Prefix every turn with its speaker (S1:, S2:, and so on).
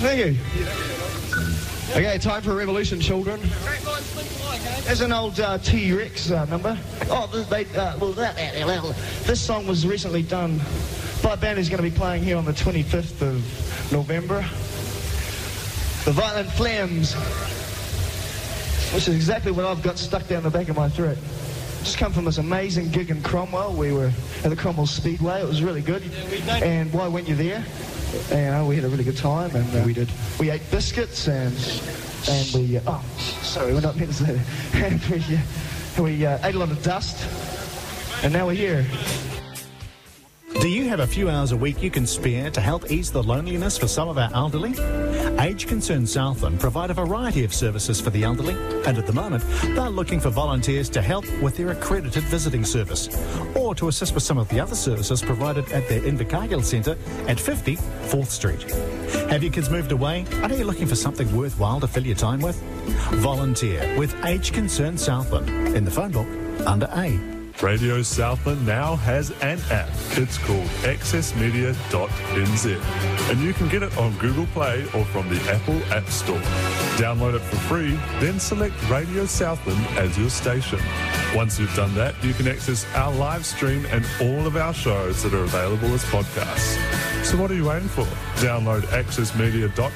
S1: Thank you. Okay, time for a revolution, children. There's an old T-Rex number. Oh, this song was recently done by a band who's going to be playing here on the 25th of November. The Violent Flames, which is exactly what I've got stuck down the back of my throat. Just come from this amazing gig in Cromwell. We were at the Cromwell Speedway. It was really good. And why weren't you there? And we had a really good time. And we did. We ate biscuits and we. Oh, sorry, we're not meant to say that. And we ate a lot of dust. And now we're here.
S2: Do you have a few hours a week you can spare to help ease the loneliness for some of our elderly? Age Concern Southland provide a variety of services for the elderly, and at the moment they're looking for volunteers to help with their accredited visiting service or to assist with some of the other services provided at their Invercargill Centre at 50 4th Street. Have your kids moved away? Are you looking for something worthwhile to fill your time with? Volunteer with Age Concern Southland in the phone book under A.
S3: Radio Southland now has an app. It's called accessmedia.nz, and you can get it on Google Play or from the Apple App Store. Download it for free, then select Radio Southland as your station. Once you've done that, you can access our live stream and all of our shows that are available as podcasts. So what are you waiting for? Download accessmedia.nz